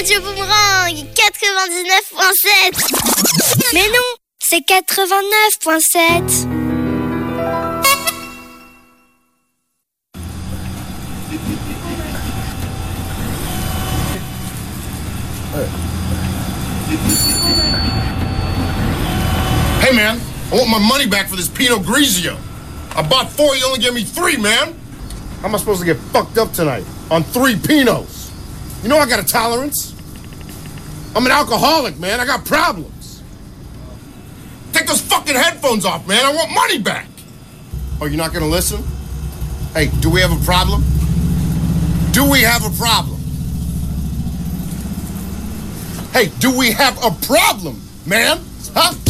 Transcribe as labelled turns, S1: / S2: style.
S1: Radio Boomerang 99.7. Mais non, c'est 89.7.
S2: Hey, man, I want my money back for this Pinot Grigio. I bought 4, you only gave me 3, man. How am I supposed to get fucked up tonight on 3 Pinots? You know I got a tolerance. I'm an alcoholic, man. I got problems. Take those fucking headphones off, man. I want money back. Oh, you're not gonna listen? Hey, do we have a problem? Do we have a problem? Hey, do we have a problem, man? Huh?